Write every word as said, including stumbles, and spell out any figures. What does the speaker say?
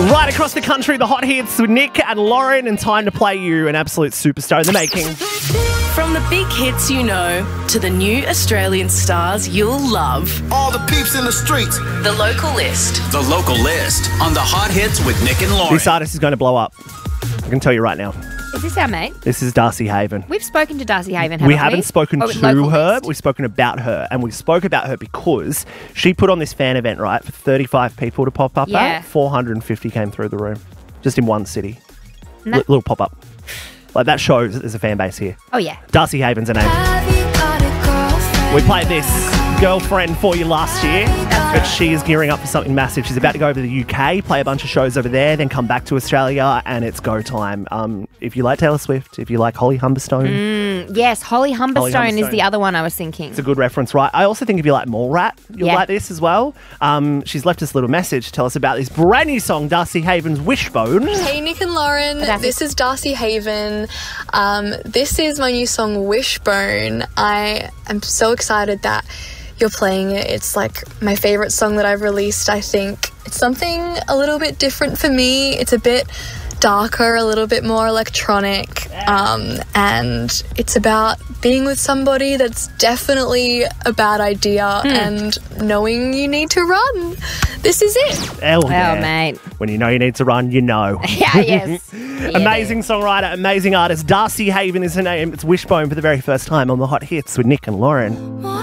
Right across the country, the hot hits with Nick and Lauren, and time to play you an absolute superstar in the making. From the big hits you know to the new Australian stars you'll love. All the peeps in the streets. The Local List. The Local List on the hot hits with Nick and Lauren. This artist is going to blow up. I can tell you right now. Is this our mate? This is Darcy Haven. We've spoken to Darcy Haven, haven't We we? haven't spoken Oh, to Local her, List. we've spoken about her. And we spoke about her because she put on this fan event, right, for thirty-five people to pop up Yeah. at. four hundred fifty came through the room, just in one city. No. Li- little pop-up. Like, that shows that there's a fan base here. Oh, yeah. Darcy Haven's her name. We played this Girlfriend for you last year, but she is gearing up for something massive. She's about to go over to the U K, play a bunch of shows over there, then come back to Australia, and it's go time. Um, if you like Taylor Swift, if you like Holly Humberstone, Mm, yes, Holly Humberstone, is Humberstone. the other one I was thinking. it's a good reference, right? I also think if you like Mallrat, you'll Yeah. like this as well. Um, she's left us a little message to tell us about this brand new song, Darcy Haven's Wishbone. Hey Nick and Lauren, Darcy. this is Darcy Haven. Um, this is my new song Wishbone. I am so excited that you're playing it. It's like my favourite song that I've released, I think. It's something a little bit different for me. It's a bit darker, a little bit more electronic, um, and it's about being with somebody that's definitely a bad idea and knowing you need to run. This is it. Hell yeah. Oh, mate. When you know you need to run, you know. Yeah, yes. Yeah, Amazing songwriter, amazing artist. Darcy Haven is her name. It's Wishbone for the very first time on the hot hits with Nick and Lauren.